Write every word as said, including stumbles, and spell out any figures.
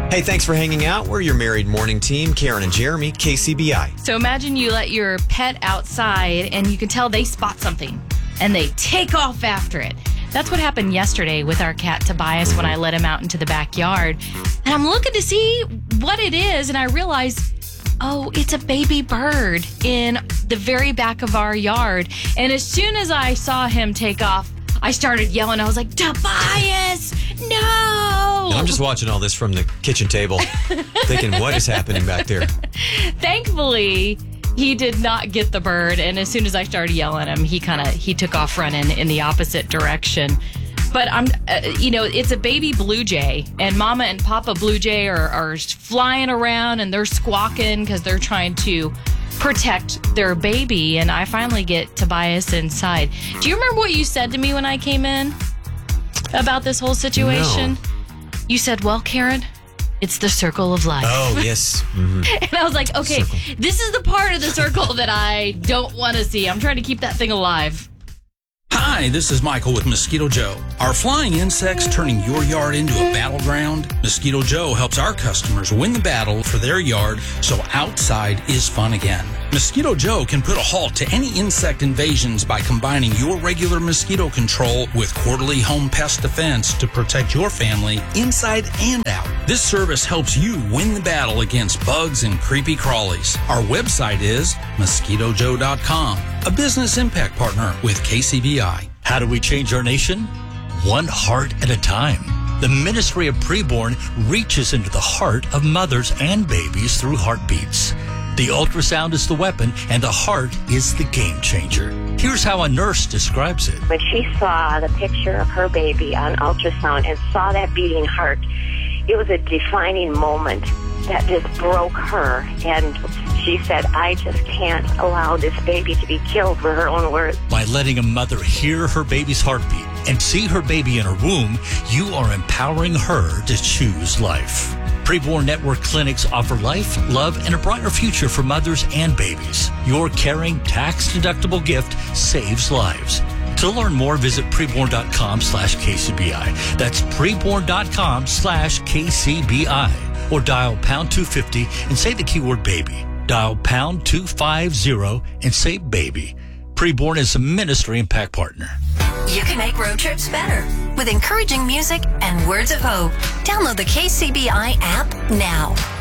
Hey, thanks for hanging out. We're your Married Morning team, Karen and Jeremy, K C B I. So imagine you let your pet outside and you can tell they spot something and they take off after it. That's what happened yesterday with our cat Tobias when I let him out into the backyard. And I'm looking to see what it is, and I realized, oh, it's a baby bird in the very back of our yard. And as soon as I saw him take off, I started yelling. I was like, Tobias, no! And I'm just watching all this from the kitchen table, thinking, what is happening back there? Thankfully, he did not get the bird, and as soon as I started yelling at him, he kind of he took off running in the opposite direction. But I'm, uh, you know, it's a baby blue jay, and Mama and Papa blue jay are, are flying around and they're squawking because they're trying to protect their baby. And I finally get Tobias inside. Do you remember what you said to me when I came in about this whole situation? No. You said, "Well, Karen, it's the circle of life." Oh, yes. Mm-hmm. And I was like, okay, Circle. This is the part of the circle that I don't want to see. I'm trying to keep that thing alive. Hi, this is Michael with Mosquito Joe. Are flying insects turning your yard into a battleground? Mosquito Joe helps our customers win the battle for their yard so outside is fun again. Mosquito Joe can put a halt to any insect invasions by combining your regular mosquito control with quarterly home pest defense to protect your family inside and out. This service helps you win the battle against bugs and creepy crawlies. Our website is mosquito joe dot com, a business impact partner with K C B I. How do we change our nation? One heart at a time. The Ministry of Preborn reaches into the heart of mothers and babies through heartbeats. The ultrasound is the weapon, and the heart is the game changer. Here's how a nurse describes it. When she saw the picture of her baby on ultrasound and saw that beating heart, it was a defining moment that just broke her. And she said, I just can't allow this baby to be killed, for her own words. By letting a mother hear her baby's heartbeat and see her baby in her womb, you are empowering her to choose life. Preborn Network clinics offer life, love, and a brighter future for mothers and babies. Your caring, tax-deductible gift saves lives. To learn more, visit preborn.com slash KCBI. That's preborn.com slash KCBI. Or dial pound two fifty and say the keyword baby. Dial pound two fifty and say baby. Preborn is a ministry impact partner. You can make road trips better with encouraging music and words of hope. Download the K C B I app now.